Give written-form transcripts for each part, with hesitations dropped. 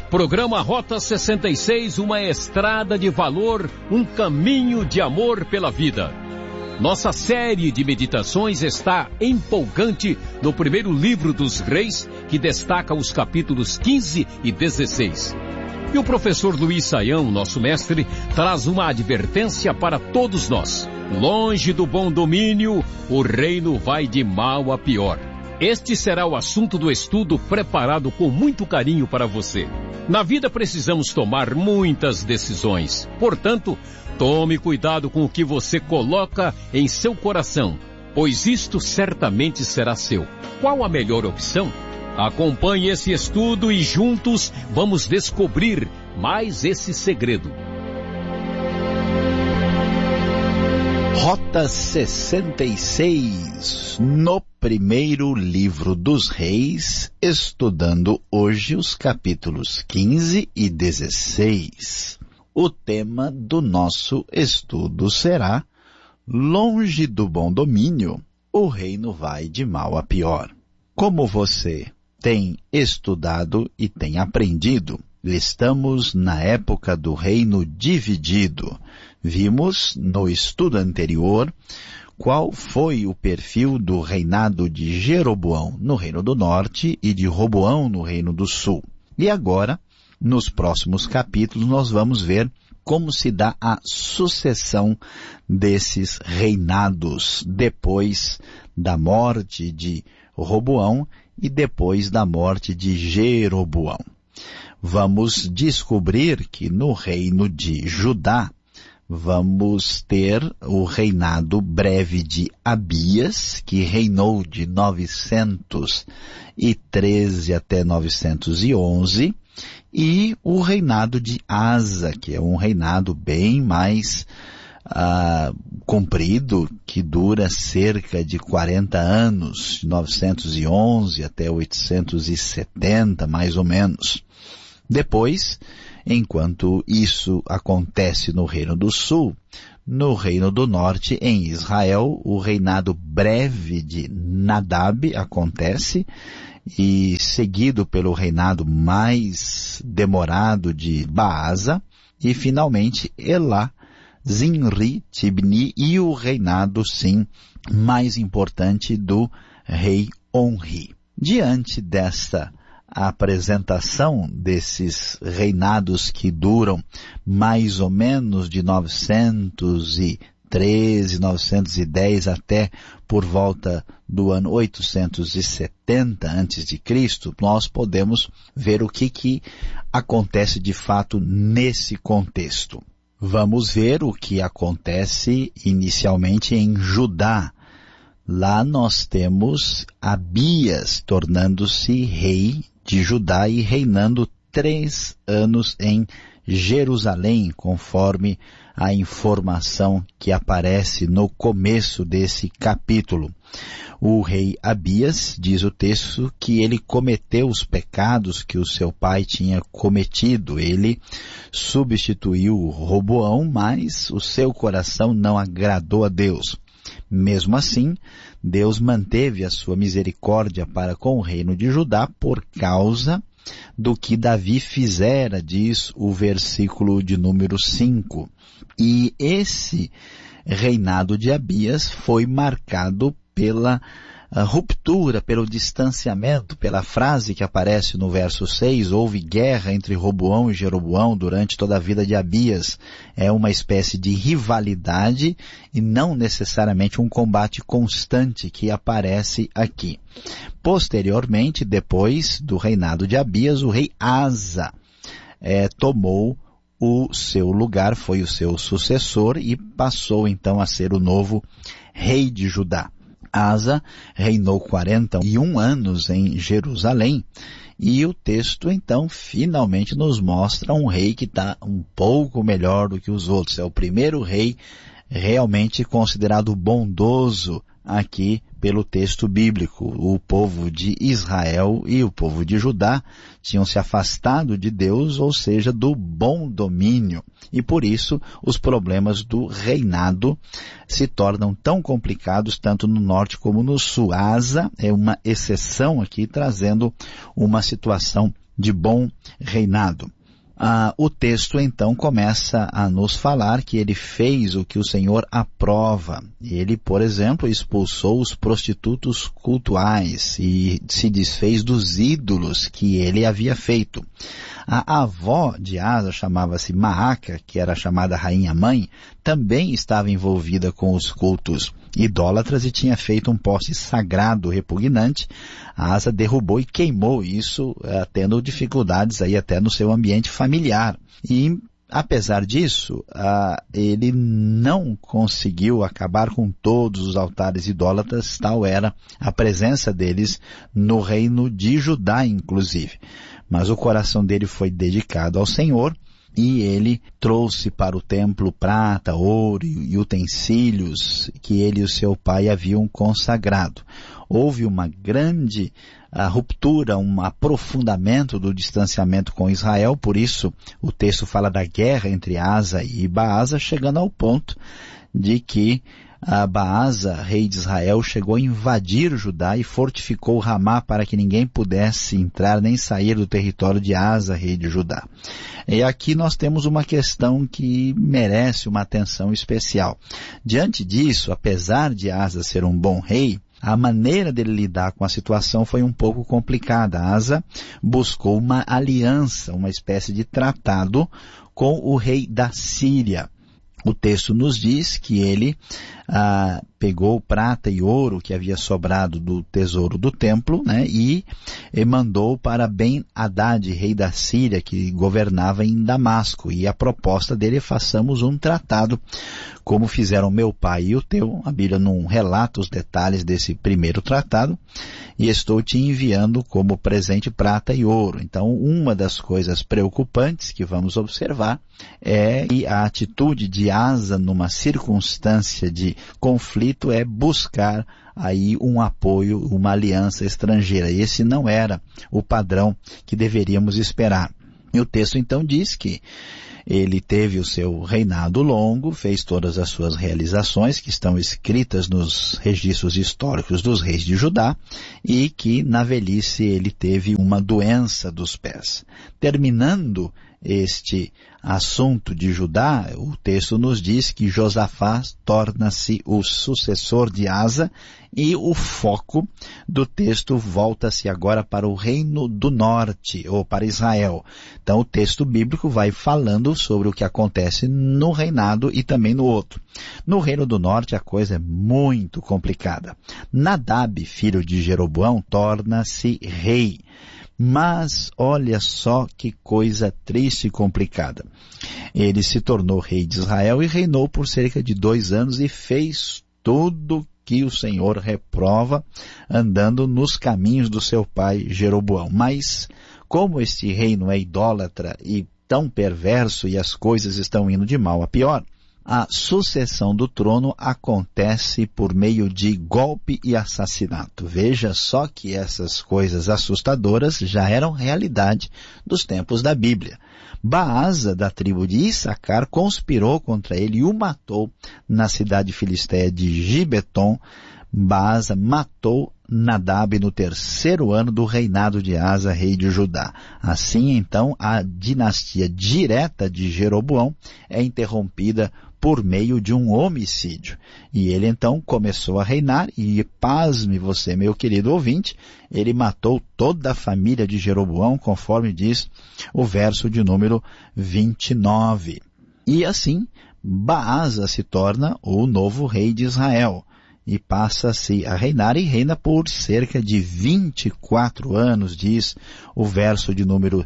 Programa Rota 66, uma estrada de valor, um caminho de amor pela vida. Nossa série de meditações está empolgante no primeiro livro dos Reis, que destaca os capítulos 15 e 16. E o professor Luiz Saião, nosso mestre, traz uma advertência para todos nós. Longe do bom domínio, o reino vai de mal a pior. Este será o assunto do estudo preparado com muito carinho para você. Na vida precisamos tomar muitas decisões. Portanto, tome cuidado com o que você coloca em seu coração, pois isto certamente será seu. Qual a melhor opção? Acompanhe esse estudo e juntos vamos descobrir mais esse segredo. Rota 66, no primeiro livro dos Reis, estudando hoje os capítulos 15 e 16. O tema do nosso estudo será: longe do bom domínio, o reino vai de mal a pior. Como você tem estudado e tem aprendido, estamos na época do reino dividido. Vimos no estudo anterior qual foi o perfil do reinado de Jeroboão no Reino do Norte e de Roboão no Reino do Sul. E agora, nos próximos capítulos, nós vamos ver como se dá a sucessão desses reinados depois da morte de Roboão e depois da morte de Jeroboão. Vamos descobrir que no reino de Judá vamos ter o reinado breve de Abias, que reinou de 913 até 911, e o reinado de Asa, que é um reinado bem mais comprido, que dura cerca de 40 anos, de 911 até 870, mais ou menos. Depois, enquanto isso acontece no Reino do Sul, no Reino do Norte, em Israel, o reinado breve de Nadab acontece, e seguido pelo reinado mais demorado de Baasa, e finalmente Elá, Zinri, Tibni e o reinado, sim, mais importante do rei Onri. Diante desta apresentação desses reinados que duram mais ou menos de 913, 910 até por volta do ano 870 a.C., nós podemos ver o que acontece de fato nesse contexto. Vamos ver o que acontece inicialmente em Judá. Lá nós temos Abias tornando-se rei de Judá e reinando 3 anos em Jerusalém, conforme a informação que aparece no começo desse capítulo. O rei Abias, diz o texto, que ele cometeu os pecados que o seu pai tinha cometido. Ele substituiu Roboão, mas o seu coração não agradou a Deus. Mesmo assim, Deus manteve a sua misericórdia para com o reino de Judá por causa do que Davi fizera, diz o versículo de número 5. E esse reinado de Abias foi marcado pela ruptura, pelo distanciamento, pela frase que aparece no verso 6, houve guerra entre Roboão e Jeroboão durante toda a vida de Abias. É uma espécie de rivalidade e não necessariamente um combate constante que aparece aqui. Posteriormente, depois do reinado de Abias, o rei Asa tomou o seu lugar, foi o seu sucessor e passou então a ser o novo rei de Judá. Asa reinou 41 anos em Jerusalém e o texto então finalmente nos mostra um rei que está um pouco melhor do que os outros. É o primeiro rei realmente considerado bondoso aqui pelo texto bíblico. O povo de Israel e o povo de Judá tinham se afastado de Deus, ou seja, do bom domínio. E por isso os problemas do reinado se tornam tão complicados tanto no norte como no sul. Asa é uma exceção aqui, trazendo uma situação de bom reinado. O texto então começa a nos falar que ele fez o que o Senhor aprova. Ele, por exemplo, expulsou os prostitutos cultuais e se desfez dos ídolos que ele havia feito. A avó de Asa chamava-se Maaca, que era chamada rainha-mãe, também estava envolvida com os cultos idólatras e tinha feito um poste sagrado repugnante. Asa derrubou e queimou isso, tendo dificuldades aí até no seu ambiente familiar. E, apesar disso, ele não conseguiu acabar com todos os altares idólatras, tal era a presença deles no reino de Judá, inclusive. Mas o coração dele foi dedicado ao Senhor, e ele trouxe para o templo prata, ouro e utensílios que ele e o seu pai haviam consagrado. Houve uma grande ruptura, um aprofundamento do distanciamento com Israel, por isso o texto fala da guerra entre Asa e Baasa, chegando ao ponto de que Baasa, rei de Israel, chegou a invadir Judá e fortificou Ramá para que ninguém pudesse entrar nem sair do território de Asa, rei de Judá. E aqui nós temos uma questão que merece uma atenção especial. Diante disso, apesar de Asa ser um bom rei, a maneira dele lidar com a situação foi um pouco complicada. Asa buscou uma aliança, uma espécie de tratado com o rei da Síria. O texto nos diz que ele pegou prata e ouro que havia sobrado do tesouro do templo, né, e mandou para Ben-Hadad, rei da Síria, que governava em Damasco. E a proposta dele é: façamos um tratado, como fizeram meu pai e o teu. A Bíblia não relata os detalhes desse primeiro tratado, e estou te enviando como presente prata e ouro. Então, uma das coisas preocupantes que vamos observar é que a atitude de Asa numa circunstância de conflito é buscar aí um apoio, uma aliança estrangeira. Esse não era o padrão que deveríamos esperar. E o texto então diz que ele teve o seu reinado longo, fez todas as suas realizações que estão escritas nos registros históricos dos reis de Judá, e que na velhice ele teve uma doença dos pés. Terminando este assunto de Judá, o texto nos diz que Josafá torna-se o sucessor de Asa, e o foco do texto volta-se agora para o reino do norte, ou para Israel. Então o texto bíblico vai falando sobre o que acontece no reinado e também no outro. No reino do norte a coisa é muito complicada. Nadab, filho de Jeroboão, torna-se rei. Mas olha só que coisa triste e complicada. Ele se tornou rei de Israel e reinou por cerca de 2 anos e fez tudo que o Senhor reprova, andando nos caminhos do seu pai Jeroboão. Mas como este reino é idólatra e tão perverso e as coisas estão indo de mal a pior, a sucessão do trono acontece por meio de golpe e assassinato. Veja só que essas coisas assustadoras já eram realidade dos tempos da Bíblia. Baasa, da tribo de Issacar, conspirou contra ele e o matou na cidade filisteia de Gibeton. Baasa matou Nadab no 3º ano do reinado de Asa, rei de Judá. Assim, então, a dinastia direta de Jeroboão é interrompida por meio de um homicídio. E ele então começou a reinar e, pasme você, meu querido ouvinte, ele matou toda a família de Jeroboão, conforme diz o verso de número 29. E assim, Baasa se torna o novo rei de Israel e passa-se a reinar, e reina por cerca de 24 anos, diz o verso de número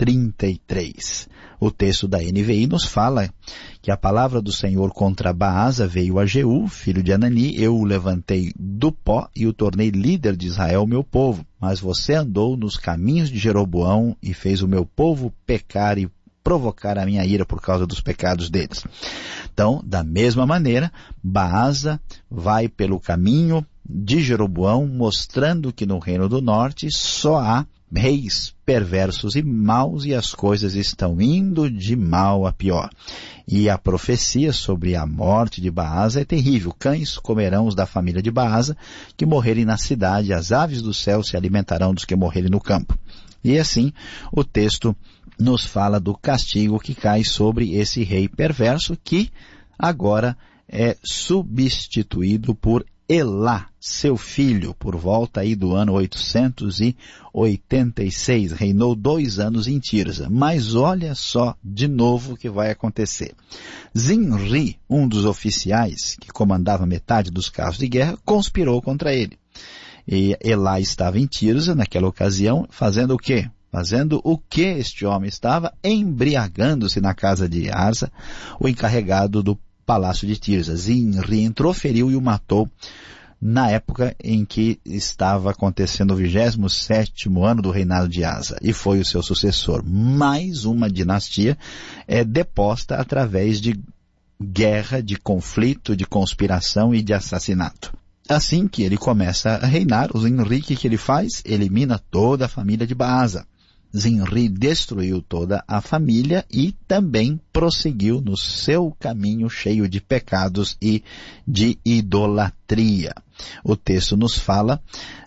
33. O texto da NVI nos fala que a palavra do Senhor contra Baasa veio a Jeú, filho de Anani: eu o levantei do pó e o tornei líder de Israel, meu povo. Mas você andou nos caminhos de Jeroboão e fez o meu povo pecar e provocar a minha ira por causa dos pecados deles. Então, da mesma maneira, Baasa vai pelo caminho de Jeroboão, mostrando que no reino do norte só há reis perversos e maus, e as coisas estão indo de mal a pior. E a profecia sobre a morte de Baasa é terrível. Cães comerão os da família de Baasa que morrerem na cidade, as aves do céu se alimentarão dos que morrerem no campo. E assim, o texto nos fala do castigo que cai sobre esse rei perverso, que agora é substituído por Elá, seu filho, por volta aí do ano 886. Reinou 2 anos em Tirza. Mas olha só de novo o que vai acontecer. Zinri, um dos oficiais que comandava metade dos carros de guerra, conspirou contra ele. E Elá estava em Tirza naquela ocasião, fazendo o quê? Fazendo o que este homem estava? Embriagando-se na casa de Asa, o encarregado do palácio de Tirza. Zinri entrou, feriu e o matou na época em que estava acontecendo o 27º ano do reinado de Asa, e foi o seu sucessor. Mais uma dinastia é deposta através de guerra, de conflito, de conspiração e de assassinato. Assim que ele começa a reinar, o Zinri, que ele faz? Elimina toda a família de Baasa. Zinri destruiu toda a família e também prosseguiu no seu caminho cheio de pecados e de idolatria. O texto nos fala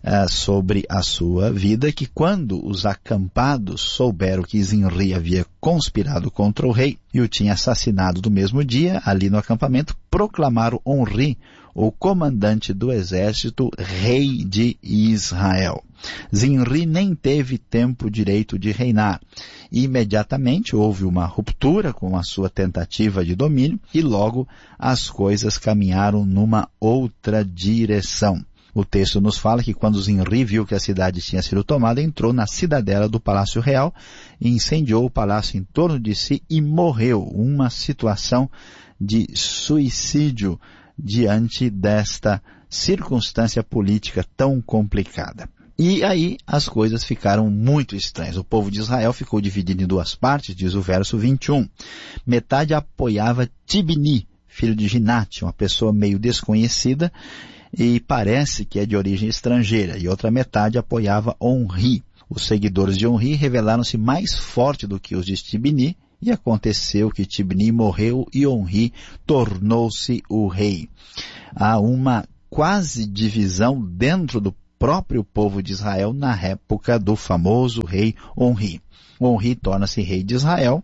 sobre a sua vida, que quando os acampados souberam que Zinri havia conspirado contra o rei e o tinha assassinado no mesmo dia, ali no acampamento, proclamaram Onri, o comandante do exército, rei de Israel. Zinri nem teve tempo direito de reinar. Imediatamente houve uma ruptura com a sua tentativa de domínio e logo as coisas caminharam numa outra direção. O texto nos fala que quando Zinri viu que a cidade tinha sido tomada, entrou na cidadela do Palácio Real e incendiou o palácio em torno de si e morreu. Uma situação de suicídio diante desta circunstância política tão complicada. E aí as coisas ficaram muito estranhas. O povo de Israel ficou dividido em 2 partes, diz o verso 21. Metade apoiava Tibni, filho de Ginate, uma pessoa meio desconhecida e parece que é de origem estrangeira, e outra metade apoiava Onri. Os seguidores de Onri revelaram-se mais fortes do que os de Tibni, e aconteceu que Tibni morreu e Onri tornou-se o rei. Há uma quase divisão dentro do próprio povo de Israel na época do famoso rei Onri. Onri torna-se rei de Israel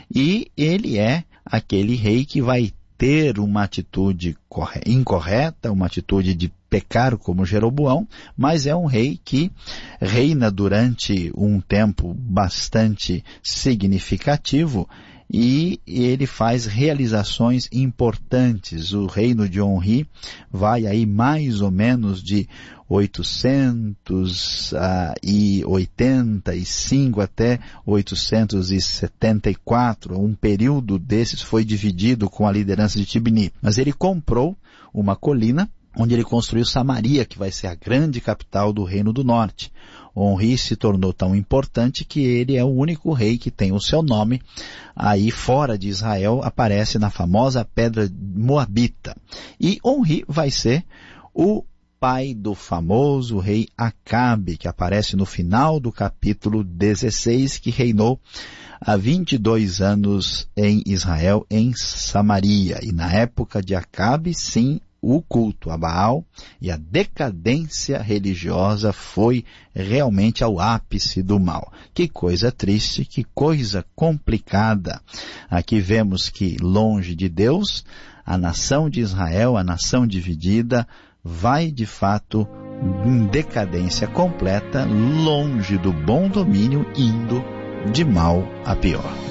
e ele é aquele rei que vai ter uma atitude incorreta, uma atitude de pecar como Jeroboão, mas é um rei que reina durante um tempo bastante significativo e ele faz realizações importantes. O reino de Onri vai aí mais ou menos de 885 até 874. Um período desses foi dividido com a liderança de Tibni. Mas ele comprou uma colina onde ele construiu Samaria, que vai ser a grande capital do Reino do Norte. Onri se tornou tão importante que ele é o único rei que tem o seu nome. Aí fora de Israel aparece na famosa pedra moabita. E Onri vai ser o pai do famoso rei Acabe, que aparece no final do capítulo 16, que reinou há 22 anos em Israel, em Samaria. E na época de Acabe, sim, o culto a Baal e a decadência religiosa foi realmente ao ápice do mal. Que coisa triste, que coisa complicada. Aqui vemos que longe de Deus, a nação de Israel, a nação dividida, vai de fato em decadência completa, longe do bom domínio, indo de mal a pior.